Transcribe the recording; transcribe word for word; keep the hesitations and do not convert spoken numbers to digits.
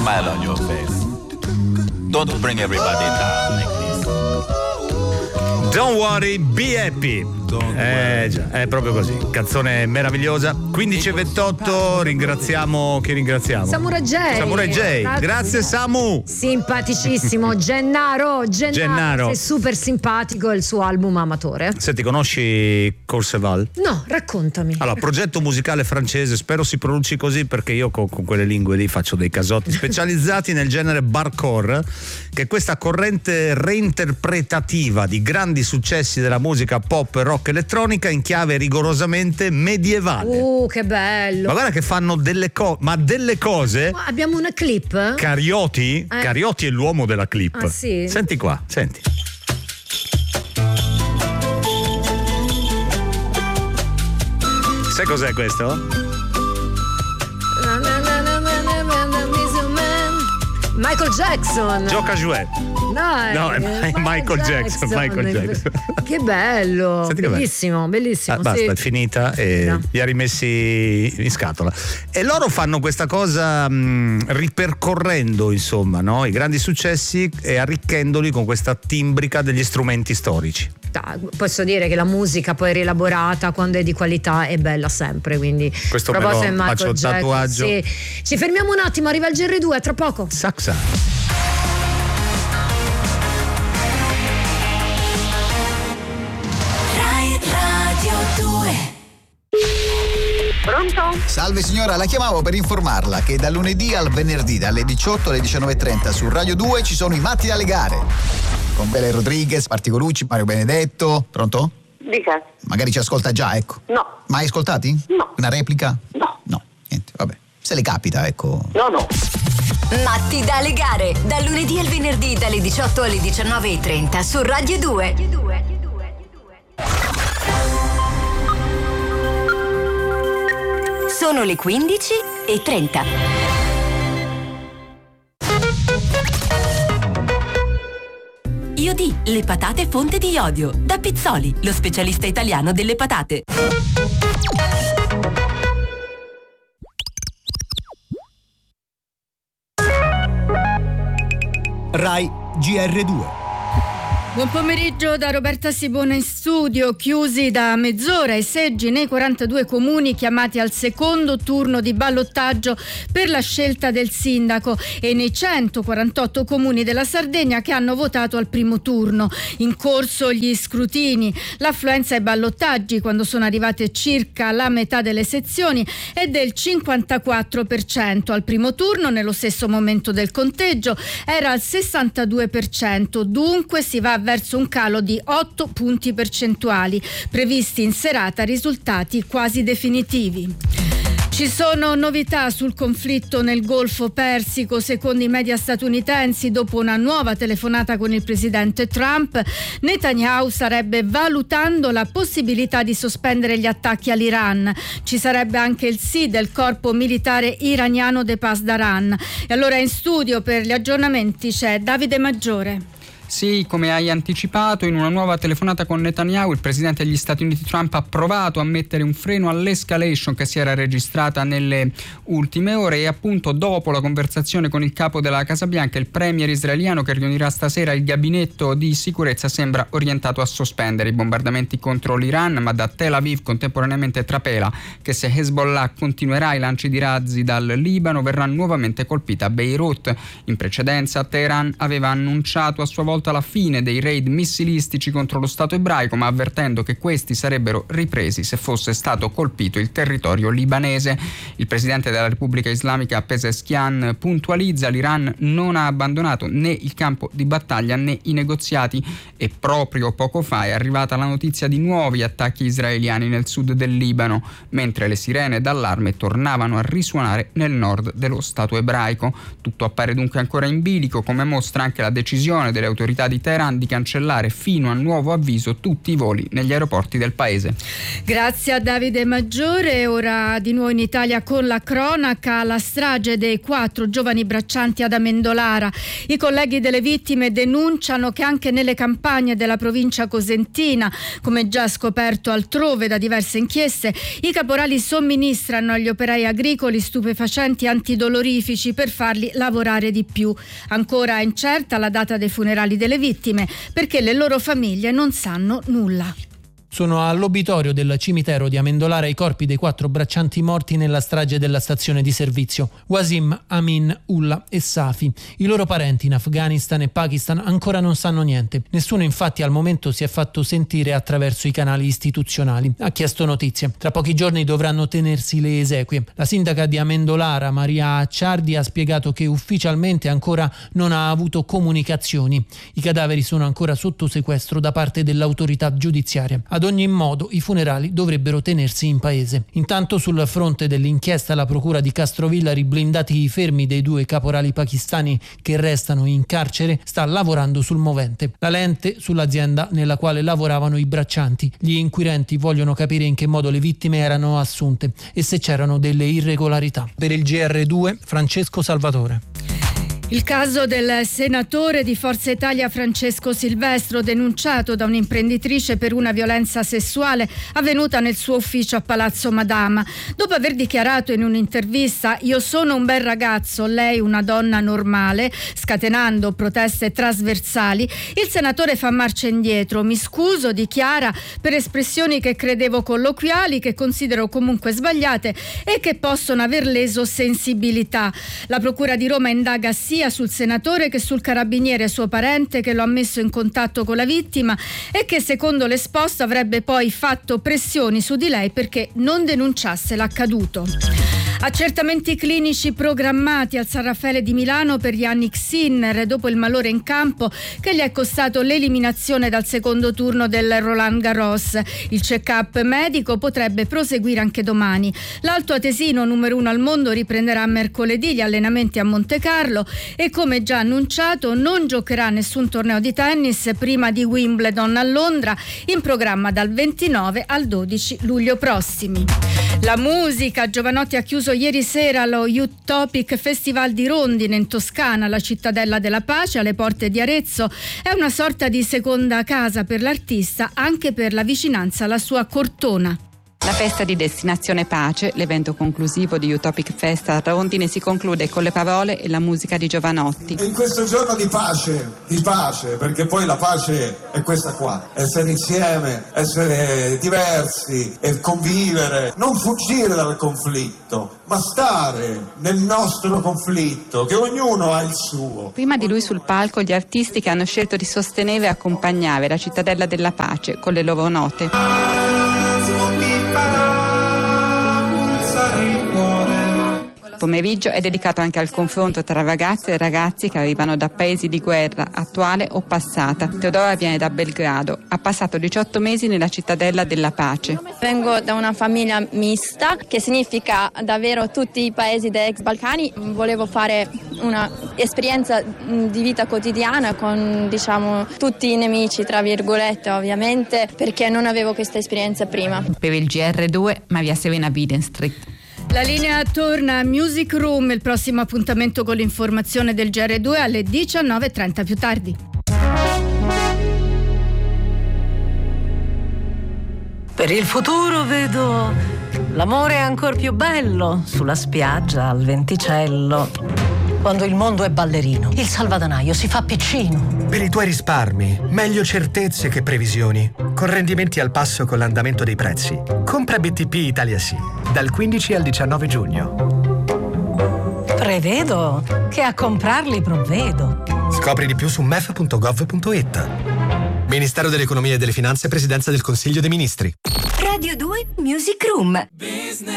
smile on your face. Don't bring everybody down like this. Don't worry, be happy. Eh già, è proprio così. Canzone meravigliosa. quindici e ventotto, ringraziamo, chi ringraziamo? Samurai J. Samurai J. Grazie, grazie Samu. Simpaticissimo. Gennaro, Gennaro. Gennaro. È super simpatico il suo album Amatore. Senti, conosci Courchevel? No, raccontami. Allora, progetto musicale francese, spero si pronunci così perché io con, con quelle lingue lì faccio dei casotti, specializzati nel genere barcore, che è questa corrente reinterpretativa di grandi successi della musica pop e rock elettronica in chiave rigorosamente medievale. Uh, che bello. Ma guarda che fanno delle cose, ma delle cose. Oh, abbiamo una clip? Carioti? Eh. Carioti è l'uomo della clip. Ah, sì? Senti qua, senti. Sai cos'è questo? Michael Jackson. Gioca Jouet. No, No, è Michael, Michael Jackson, Jackson. Michael Jackson. Che bello. Senti che bellissimo, bello. bellissimo. Ah, basta, sì. è finita e No. li ha rimessi in scatola. E loro fanno questa cosa mh, ripercorrendo, insomma, no? I grandi successi e arricchendoli con questa timbrica degli strumenti storici. Posso dire che la musica poi rielaborata quando è di qualità è bella sempre, quindi questo me lo faccio il tatuaggio. Sì. Ci fermiamo un attimo, arriva il G R due, tra poco. Saxa. Rai Radio due. Pronto? Salve signora, la chiamavo per informarla che da lunedì al venerdì dalle diciotto alle diciannove e trenta su Radio due ci sono i Matti dalle gare con Bele Rodriguez, Particolucci, Mario Benedetto. Pronto? Dica. Magari ci ascolta già, ecco. No. Mai ascoltati? No. Una replica? No. No, niente, vabbè. Se le capita, ecco. No, no. Matti dalle gare, dal lunedì al venerdì dalle diciotto alle diciannove e trenta su Radio due. Sono le quindici e trenta. Iodi, le patate fonte di iodio. Da Pizzoli, lo specialista italiano delle patate. Rai G R due. Buon pomeriggio da Roberta Sibona in studio. Chiusi da mezz'ora i seggi nei quarantadue comuni chiamati al secondo turno di ballottaggio per la scelta del sindaco e nei centoquarantotto comuni della Sardegna che hanno votato al primo turno. In corso gli scrutini. L'affluenza ai ballottaggi, quando sono arrivate circa la metà delle sezioni, è del cinquantaquattro per cento. Al primo turno, nello stesso momento del conteggio, era al sessantadue per cento. Dunque si va verso un calo di otto punti percentuali, previsti in serata risultati quasi definitivi. Ci sono novità sul conflitto nel Golfo Persico. Secondo i media statunitensi, dopo una nuova telefonata con il presidente Trump, Netanyahu starebbe valutando la possibilità di sospendere gli attacchi all'Iran. Ci sarebbe anche il sì del corpo militare iraniano de Pasdaran. E allora in studio per gli aggiornamenti c'è Davide Maggiore. Sì, come hai anticipato, in una nuova telefonata con Netanyahu il presidente degli Stati Uniti Trump ha provato a mettere un freno all'escalation che si era registrata nelle ultime ore e appunto dopo la conversazione con il capo della Casa Bianca il premier israeliano che riunirà stasera il gabinetto di sicurezza sembra orientato a sospendere i bombardamenti contro l'Iran, ma da Tel Aviv contemporaneamente trapela che se Hezbollah continuerà i lanci di razzi dal Libano verrà nuovamente colpita Beirut. In precedenza Teheran aveva annunciato a sua volta la fine dei raid missilistici contro lo Stato ebraico, ma avvertendo che questi sarebbero ripresi se fosse stato colpito il territorio libanese. Il presidente della Repubblica Islamica Pezeshkian puntualizza: l'Iran non ha abbandonato né il campo di battaglia né i negoziati e proprio poco fa è arrivata la notizia di nuovi attacchi israeliani nel sud del Libano, mentre le sirene d'allarme tornavano a risuonare nel nord dello Stato ebraico. Tutto appare dunque ancora in bilico, come mostra anche la decisione delle autorità autorità di Teheran di cancellare fino a nuovo avviso tutti i voli negli aeroporti del paese. Grazie a Davide Maggiore. Ora di nuovo in Italia con la cronaca, la strage dei quattro giovani braccianti ad Amendolara. I colleghi delle vittime denunciano che anche nelle campagne della provincia cosentina, come già scoperto altrove da diverse inchieste, i caporali somministrano agli operai agricoli stupefacenti antidolorifici per farli lavorare di più. Ancora è incerta la data dei funerali delle vittime perché le loro famiglie non sanno nulla. Sono all'obitorio del cimitero di Amendolara i corpi dei quattro braccianti morti nella strage della stazione di servizio, Wasim, Amin, Ulla e Safi. I loro parenti in Afghanistan e Pakistan ancora non sanno niente. Nessuno infatti al momento si è fatto sentire attraverso i canali istituzionali. Ha chiesto notizie. Tra pochi giorni dovranno tenersi le esequie. La sindaca di Amendolara, Maria Acciardi, ha spiegato che ufficialmente ancora non ha avuto comunicazioni. I cadaveri sono ancora sotto sequestro da parte dell'autorità giudiziaria. Ad ogni modo i funerali dovrebbero tenersi in paese. Intanto sul fronte dell'inchiesta la procura di Castrovillari, blindati i fermi dei due caporali pakistani che restano in carcere, sta lavorando sul movente. La lente sull'azienda nella quale lavoravano i braccianti. Gli inquirenti vogliono capire in che modo le vittime erano assunte e se c'erano delle irregolarità. Per il G R due, Francesco Salvatore. Il caso del senatore di Forza Italia Francesco Silvestro, denunciato da un'imprenditrice per una violenza sessuale avvenuta nel suo ufficio a Palazzo Madama. Dopo aver dichiarato in un'intervista "io sono un bel ragazzo, lei una donna normale", scatenando proteste trasversali, il senatore fa marcia indietro. "Mi scuso", dichiara, "per espressioni che credevo colloquiali, che considero comunque sbagliate e che possono aver leso sensibilità". La Procura di Roma indaga sia sul senatore che sul carabiniere suo parente che lo ha messo in contatto con la vittima e che secondo l'esposto avrebbe poi fatto pressioni su di lei perché non denunciasse l'accaduto. Accertamenti clinici programmati al San Raffaele di Milano per Yannick Sinner dopo il malore in campo che gli è costato l'eliminazione dal secondo turno del Roland Garros. Il check-up medico potrebbe proseguire anche domani. L'alto atesino, numero uno al mondo, riprenderà mercoledì gli allenamenti a Monte Carlo e, come già annunciato, non giocherà nessun torneo di tennis prima di Wimbledon a Londra, in programma dal ventinove al dodici luglio prossimi. La musica. Giovanotti ha chiuso ieri sera lo Utopic Festival di Rondine in Toscana, la cittadella della pace alle porte di Arezzo. È una sorta di seconda casa per l'artista, anche per la vicinanza alla sua Cortona. La festa di Destinazione Pace, l'evento conclusivo di Utopic Fest a Rondine, si conclude con le parole e la musica di Giovanotti. In questo giorno di pace, di pace, perché poi la pace è questa qua, essere insieme, essere diversi e convivere, non fuggire dal conflitto, ma stare nel nostro conflitto, che ognuno ha il suo. Prima di lui sul palco gli artisti che hanno scelto di sostenere e accompagnare la cittadella della pace con le loro note. Il pomeriggio è dedicato anche al confronto tra ragazze e ragazzi che arrivano da paesi di guerra attuale o passata. Teodora viene da Belgrado, ha passato diciotto mesi nella cittadella della pace. Vengo da una famiglia mista, che significa davvero tutti i paesi degli ex Balcani. Volevo fare una esperienza di vita quotidiana con, diciamo, tutti i nemici, tra virgolette, ovviamente, perché non avevo questa esperienza prima. Per il G R due, Maria Serena Bidenstreet. La linea torna a Music Room, il prossimo appuntamento con l'informazione del G R due alle diciannove e trenta più tardi. Per il futuro vedo l'amore ancor più bello sulla spiaggia al venticello. Quando il mondo è ballerino, il salvadanaio si fa piccino. Per i tuoi risparmi, meglio certezze che previsioni. Con rendimenti al passo con l'andamento dei prezzi. Compra B T P Italia Sì, dal quindici al diciannove giugno. Prevedo che a comprarli provvedo. Scopri di più su m e f punto gov punto i t. Ministero dell'Economia e delle Finanze, Presidenza del Consiglio dei Ministri. Radio due Music Room.